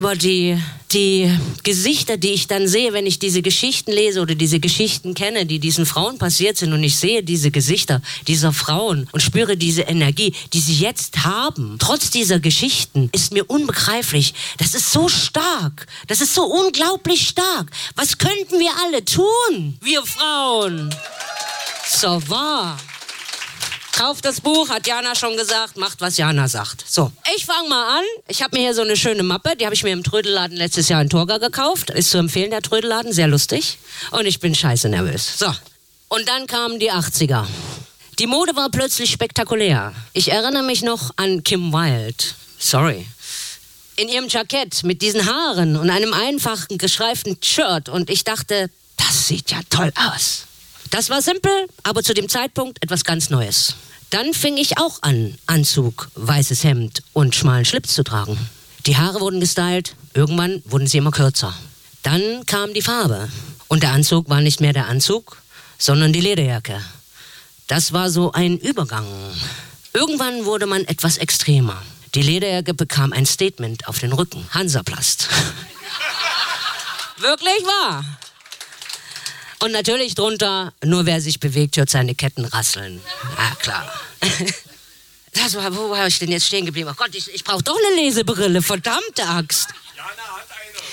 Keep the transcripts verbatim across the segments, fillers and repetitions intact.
Aber die, die Gesichter, die ich dann sehe, wenn ich diese Geschichten lese oder diese Geschichten kenne, die diesen Frauen passiert sind, und ich sehe diese Gesichter dieser Frauen und spüre diese Energie, die sie jetzt haben, trotz dieser Geschichten, ist mir unbegreiflich. Das ist so stark. Das ist so unglaublich stark. Was könnten wir alle tun, wir Frauen? So wahr. Kauft das Buch, hat Jana schon gesagt, macht, was Jana sagt. So, ich fange mal an. Ich habe mir hier so eine schöne Mappe, die habe ich mir im Trödelladen letztes Jahr in Torgau gekauft. Ist zu empfehlen, der Trödelladen, sehr lustig. Und ich bin scheiße nervös. So, und dann kamen die achtziger. Die Mode war plötzlich spektakulär. Ich erinnere mich noch an Kim Wilde. Sorry. In ihrem Jackett mit diesen Haaren und einem einfachen, gestreiften Shirt. Und ich dachte, das sieht ja toll aus. Das war simpel, aber zu dem Zeitpunkt etwas ganz Neues. Dann fing ich auch an, Anzug, weißes Hemd und schmalen Schlips zu tragen. Die Haare wurden gestylt, irgendwann wurden sie immer kürzer. Dann kam die Farbe. Und der Anzug war nicht mehr der Anzug, sondern die Lederjacke. Das war so ein Übergang. Irgendwann wurde man etwas extremer. Die Lederjacke bekam ein Statement auf den Rücken. Hansaplast. Wirklich wahr. Und natürlich drunter, nur wer sich bewegt, hört seine Ketten rasseln. Ja, klar. Das war, wo war ich denn jetzt stehen geblieben? Oh Gott, ich, ich brauche doch eine Lesebrille, verdammte Axt. Jana hat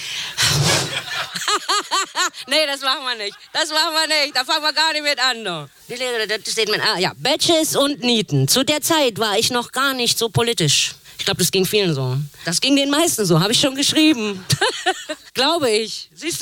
eine. Nee, das machen wir nicht. Das machen wir nicht. Da fangen wir gar nicht mit an. No. Das steht mit, ah, ja, Badges und Nieten. Zu der Zeit war ich noch gar nicht so politisch. Ich glaube, das ging vielen so. Das ging den meisten so, habe ich schon geschrieben. Glaube ich. Siehst du?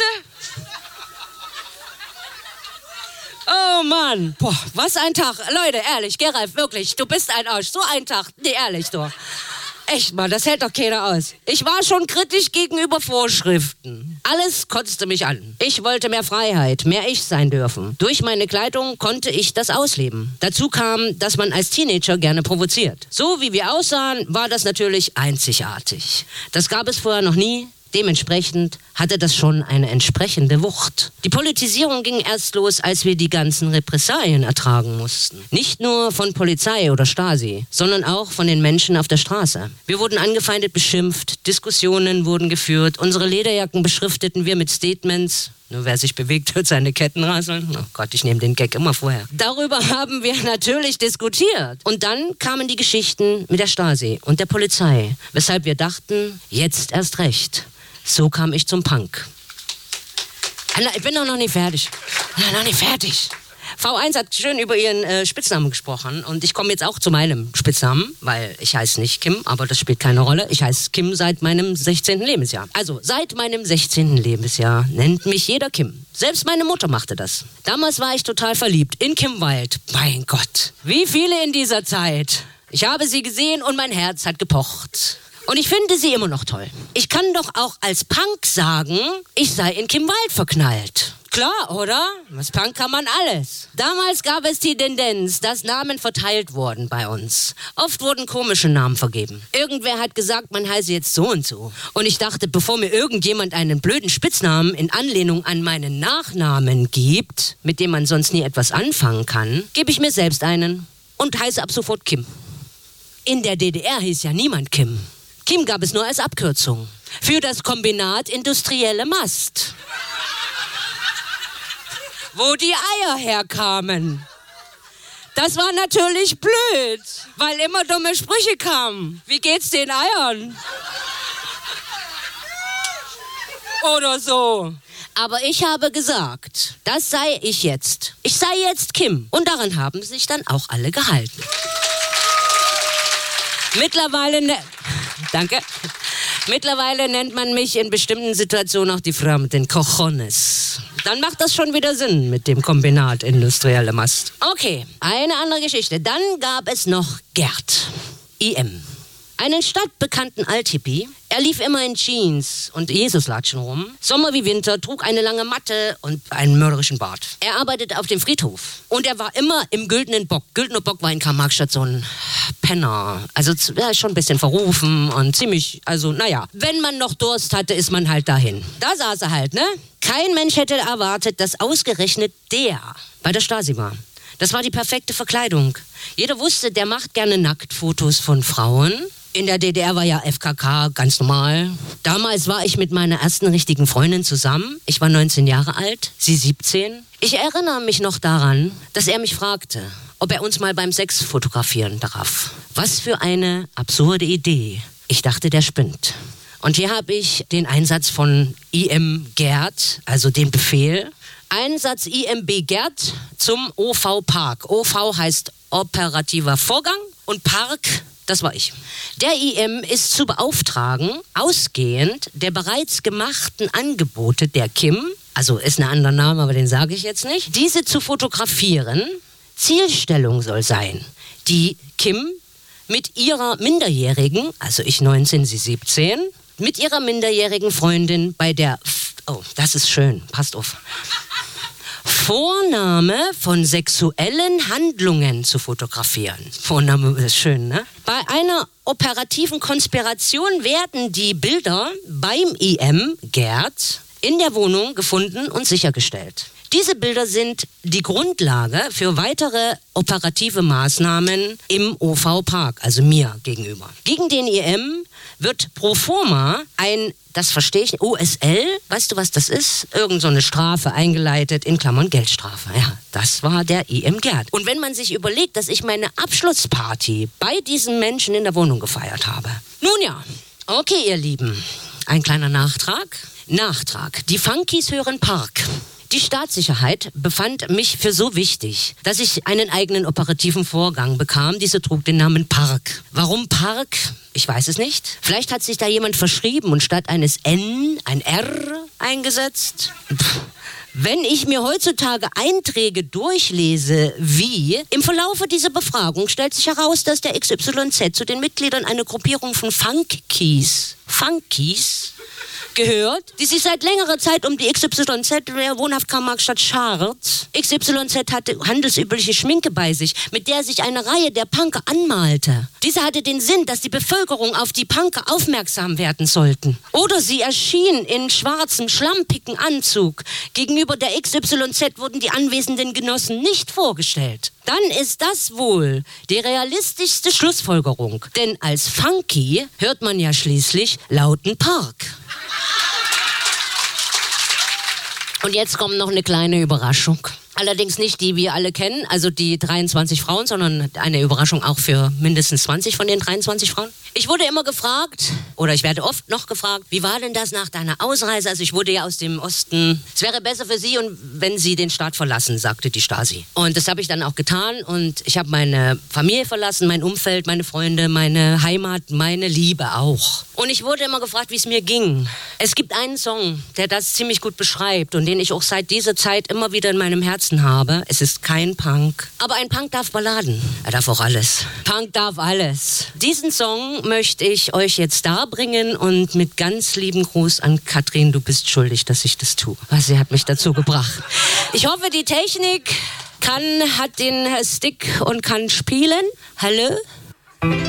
Oh Mann, boah, was ein Tag. Leute, ehrlich, Geralf, wirklich, du bist ein Arsch. So ein Tag, nee, ehrlich, du. Echt mal, das hält doch keiner aus. Ich war schon kritisch gegenüber Vorschriften. Alles kotzte mich an. Ich wollte mehr Freiheit, mehr ich sein dürfen. Durch meine Kleidung konnte ich das ausleben. Dazu kam, dass man als Teenager gerne provoziert. So wie wir aussahen, war das natürlich einzigartig. Das gab es vorher noch nie. Dementsprechend hatte das schon eine entsprechende Wucht. Die Politisierung ging erst los, als wir die ganzen Repressalien ertragen mussten. Nicht nur von Polizei oder Stasi, sondern auch von den Menschen auf der Straße. Wir wurden angefeindet, beschimpft, Diskussionen wurden geführt, unsere Lederjacken beschrifteten wir mit Statements. Nur wer sich bewegt, hört seine Ketten rasseln. Oh Gott, ich nehme den Gag immer vorher. Darüber haben wir natürlich diskutiert. Und dann kamen die Geschichten mit der Stasi und der Polizei, weshalb wir dachten, jetzt erst recht. So kam ich zum Punk. Ich bin doch noch nicht fertig. Noch nicht fertig. V eins hat schön über ihren äh, Spitznamen gesprochen und ich komme jetzt auch zu meinem Spitznamen, weil ich heiße nicht Kim, aber das spielt keine Rolle. Ich heiße Kim seit meinem sechzehnten Lebensjahr. Also seit meinem sechzehnten Lebensjahr nennt mich jeder Kim. Selbst meine Mutter machte das. Damals war ich total verliebt in Kim Wilde. Mein Gott, wie viele in dieser Zeit. Ich habe sie gesehen und mein Herz hat gepocht. Und ich finde sie immer noch toll. Ich kann doch auch als Punk sagen, ich sei in Kim Wilde verknallt. Klar, oder? Als Punk kann man alles. Damals gab es die Tendenz, dass Namen verteilt wurden bei uns. Oft wurden komische Namen vergeben. Irgendwer hat gesagt, man heiße jetzt so und so. Und ich dachte, bevor mir irgendjemand einen blöden Spitznamen in Anlehnung an meinen Nachnamen gibt, mit dem man sonst nie etwas anfangen kann, gebe ich mir selbst einen und heiße ab sofort Kim. In der D D R hieß ja niemand Kim. Kim gab es nur als Abkürzung für das Kombinat Industrielle Mast. Wo die Eier herkamen. Das war natürlich blöd, weil immer dumme Sprüche kamen. Wie geht's den Eiern? Oder so. Aber ich habe gesagt, das sei ich jetzt. Ich sei jetzt Kim. Und daran haben sich dann auch alle gehalten. Mittlerweile... Ne- Danke. Mittlerweile nennt man mich in bestimmten Situationen auch die Frau mit den Cojones. Dann macht das schon wieder Sinn mit dem Kombinat Industrielle Mast. Okay, eine andere Geschichte. Dann gab es noch Gerd. I M. Einen stadtbekannten Althippie. Er lief immer in Jeans und Jesuslatschen rum. Sommer wie Winter, trug eine lange Matte und einen mörderischen Bart. Er arbeitete auf dem Friedhof. Und er war immer im Güldenen Bock. Güldener Bock war in Karl-Marx-Stadt so ein Penner. Also ja, schon ein bisschen verrufen und ziemlich, also naja. Wenn man noch Durst hatte, ist man halt dahin. Da saß er halt, ne? Kein Mensch hätte erwartet, dass ausgerechnet der bei der Stasi war. Das war die perfekte Verkleidung. Jeder wusste, der macht gerne Nacktfotos von Frauen. In der D D R war ja F K K ganz normal. Damals war ich mit meiner ersten richtigen Freundin zusammen. Ich war neunzehn Jahre alt, sie siebzehn. Ich erinnere mich noch daran, dass er mich fragte, ob er uns mal beim Sex fotografieren darf. Was für eine absurde Idee. Ich dachte, der spinnt. Und hier habe ich den Einsatz von I M Gerd, also den Befehl. Einsatz I M B Gerd zum O V Park. O V heißt operativer Vorgang und Park, das war ich. Der I M ist zu beauftragen, ausgehend der bereits gemachten Angebote der Kim, also ist ein anderer Name, aber den sage ich jetzt nicht, diese zu fotografieren. Zielstellung soll sein, die Kim mit ihrer Minderjährigen, also ich neunzehn, sie siebzehn, mit ihrer minderjährigen Freundin bei der, oh, das ist schön, passt auf, Vornahme von sexuellen Handlungen zu fotografieren. Vorname ist schön, ne? Bei einer operativen Konspiration werden die Bilder beim I M Gerd in der Wohnung gefunden und sichergestellt. Diese Bilder sind die Grundlage für weitere operative Maßnahmen im O V Park, also mir gegenüber. Gegen den I M wird pro forma ein, das verstehe ich, O S L, weißt du, was das ist? Irgend so eine Strafe eingeleitet, in Klammern Geldstrafe. Ja, das war der I M Gerd. Und wenn man sich überlegt, dass ich meine Abschlussparty bei diesen Menschen in der Wohnung gefeiert habe. Nun ja, okay, ihr Lieben, ein kleiner Nachtrag. Nachtrag. Die Funkies hören Park. Die Staatssicherheit befand mich für so wichtig, dass ich einen eigenen operativen Vorgang bekam. Diese trug den Namen Park. Warum Park? Ich weiß es nicht. Vielleicht hat sich da jemand verschrieben und statt eines N ein R eingesetzt. Pff. Wenn ich mir heutzutage Einträge durchlese, wie im Verlaufe dieser Befragung stellt sich heraus, dass der X Y Z zu den Mitgliedern einer Gruppierung von Funkies, Funkies, gehört, die sich seit längerer Zeit um die X Y Z, der wohnhaft Karl-Marx-Stadt schart. X Y Z hatte handelsübliche Schminke bei sich, mit der sich eine Reihe der Punker anmalte. Diese hatte den Sinn, dass die Bevölkerung auf die Punker aufmerksam werden sollten. Oder sie erschien in schwarzem, schlampigen Anzug. Gegenüber der X Y Z wurden die anwesenden Genossen nicht vorgestellt. Dann ist das wohl die realistischste Schlussfolgerung. Denn als Funky hört man ja schließlich lauten Park. Und jetzt kommt noch eine kleine Überraschung. Allerdings nicht die wir alle kennen, also die dreiundzwanzig Frauen, sondern eine Überraschung auch für mindestens zwanzig von den dreiundzwanzig Frauen. Ich wurde immer gefragt, oder ich werde oft noch gefragt, wie war denn das nach deiner Ausreise? Also ich wurde ja aus dem Osten, es wäre besser für Sie, und wenn Sie den Staat verlassen, sagte die Stasi. Und das habe ich dann auch getan und ich habe meine Familie verlassen, mein Umfeld, meine Freunde, meine Heimat, meine Liebe auch. Und ich wurde immer gefragt, wie es mir ging. Es gibt einen Song, der das ziemlich gut beschreibt und den ich auch seit dieser Zeit immer wieder in meinem Herzen habe. Es ist kein Punk. Aber ein Punk darf Balladen. Er darf auch alles. Punk darf alles. Diesen Song möchte ich euch jetzt darbringen und mit ganz lieben Gruß an Katrin, du bist schuldig, dass ich das tue. Was sie hat mich dazu gebracht. Ich hoffe, die Technik kann, hat den Stick und kann spielen. Hallo?